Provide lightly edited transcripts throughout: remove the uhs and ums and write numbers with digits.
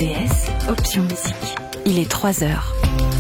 RTS, option musique. Il est 3h.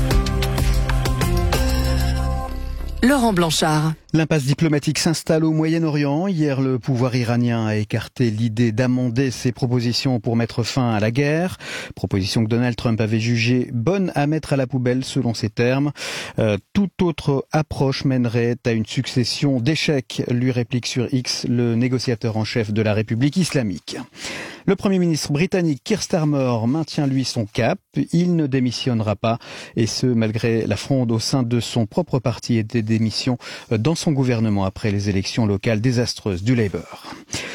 Laurent Blanchard. L'impasse diplomatique s'installe au Moyen-Orient. Hier, le pouvoir iranien a écarté l'idée d'amender ses propositions pour mettre fin à la guerre. Proposition que Donald Trump avait jugée bonne à mettre à la poubelle, selon ses termes. Toute autre approche mènerait à une succession d'échecs, lui réplique sur X le négociateur en chef de la République islamique. Le Premier ministre britannique Keir Starmer maintient lui son cap. Il ne démissionnera pas, et ce malgré la fronde au sein de son propre parti et des démissions dans son gouvernement après les élections locales désastreuses du Labour.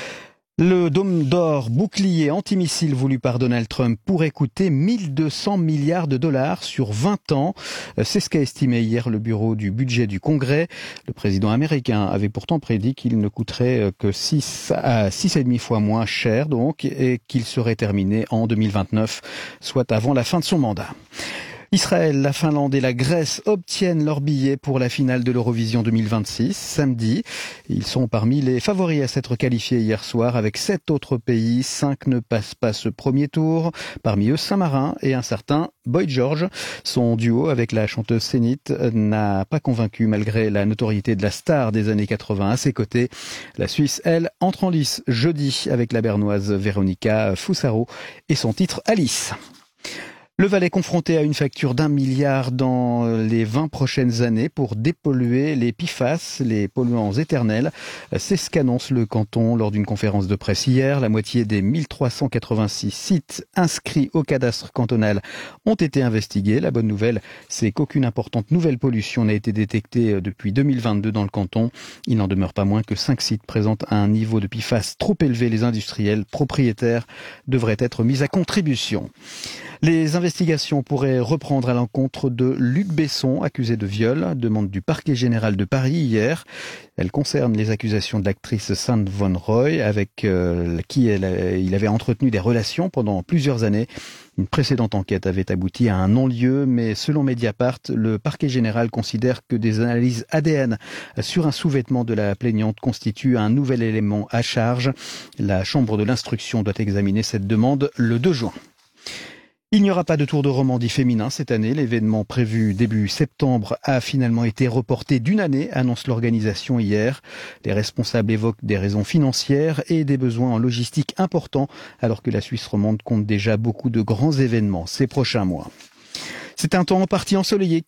Le dôme d'or bouclier antimissile voulu par Donald Trump pourrait coûter 1200 milliards de dollars sur 20 ans. C'est ce qu'a estimé hier le bureau du budget du Congrès. Le président américain avait pourtant prédit qu'il ne coûterait que 6 à 6,5 fois moins cher donc, et qu'il serait terminé en 2029, soit avant la fin de son mandat. Israël, la Finlande et la Grèce obtiennent leur billet pour la finale de l'Eurovision 2026, samedi. Ils sont parmi les favoris à s'être qualifiés hier soir avec 7 autres pays. 5 ne passent pas ce premier tour. Parmi eux, Saint-Marin et un certain Boy George. Son duo avec la chanteuse Zénith n'a pas convaincu malgré la notoriété de la star des années 80 à ses côtés. La Suisse, elle, entre en lice jeudi avec la bernoise Véronica Foussaro et son titre Alice. Le Valais confronté à une facture d'1 milliard dans les 20 prochaines années pour dépolluer les PFAS, les polluants éternels. C'est ce qu'annonce le canton lors d'une conférence de presse hier. La moitié des 1386 sites inscrits au cadastre cantonal ont été investigués. La bonne nouvelle, c'est qu'aucune importante nouvelle pollution n'a été détectée depuis 2022 dans le canton. Il n'en demeure pas moins que 5 sites présentent un niveau de PFAS trop élevé. Les industriels propriétaires devraient être mis à contribution. Les investigations pourraient reprendre à l'encontre de Luc Besson, accusé de viol, demande du parquet général de Paris hier. Elle concerne les accusations de l'actrice Sand Von Roy, avec qui il avait entretenu des relations pendant plusieurs années. Une précédente enquête avait abouti à un non-lieu, mais selon Mediapart, le parquet général considère que des analyses ADN sur un sous-vêtement de la plaignante constituent un nouvel élément à charge. La chambre de l'instruction doit examiner cette demande le 2 juin. Il n'y aura pas de Tour de Romandie féminin cette année. L'événement prévu début septembre a finalement été reporté d'1 année, annonce l'organisation hier. Les responsables évoquent des raisons financières et des besoins en logistique importants, alors que la Suisse romande compte déjà beaucoup de grands événements ces prochains mois. C'est un temps en partie ensoleillé